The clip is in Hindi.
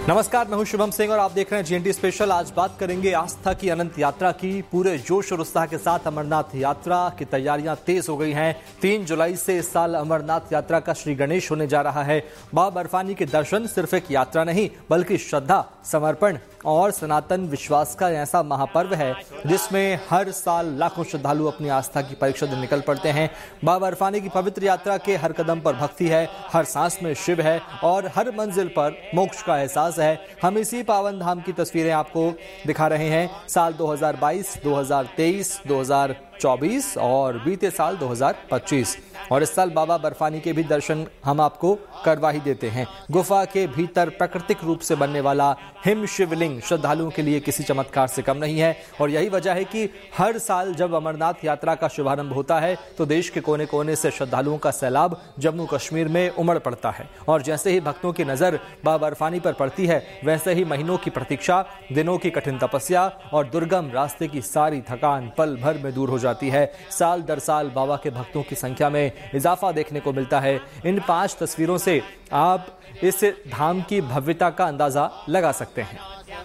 नमस्कार, मैं हूं शुभम सिंह और आप देख रहे हैं जीएनटी स्पेशल। आज बात करेंगे आस्था की अनंत यात्रा की। पूरे जोश और उत्साह के साथ अमरनाथ यात्रा की तैयारियां तेज हो गई हैं। 3 जुलाई से इस साल अमरनाथ यात्रा का श्री गणेश होने जा रहा है। बाबा बर्फानी के दर्शन सिर्फ एक यात्रा नहीं बल्कि श्रद्धा, समर्पण और सनातन विश्वास का ऐसा महापर्व है जिसमें हर साल लाखों श्रद्धालु अपनी आस्था की परीक्षा देने निकल पड़ते हैं। बाबा बर्फानी की पवित्र यात्रा के हर कदम पर भक्ति है, हर सांस में शिव है और हर मंजिल पर मोक्ष का एहसास है। हम इसी पावन धाम की तस्वीरें आपको दिखा रहे हैं। साल 2022, 2023, 2024 और बीते साल 2025 और इस साल बाबा बर्फानी के भी दर्शन हम आपको करवा ही देते हैं। गुफा के भीतर प्राकृतिक रूप से बनने वाला हिम शिवलिंग श्रद्धालुओं के लिए किसी चमत्कार से कम नहीं है और यही वजह है कि हर साल जब अमरनाथ यात्रा का शुभारंभ होता है तो देश के कोने कोने से श्रद्धालुओं का सैलाब जम्मू कश्मीर में उमड़ पड़ता है और जैसे ही भक्तों की नजर बाबा बर्फानी पर पड़ती है वैसे ही महीनों की प्रतीक्षा, दिनों की कठिन तपस्या और दुर्गम रास्ते की सारी थकान पल भर में दूर हो जाती है। साल दर साल बाबा के भक्तों की संख्या में इजाफा देखने को मिलता है। इन 5 तस्वीरों से आप इस धाम की भव्यता का अंदाजा लगा सकते हैं।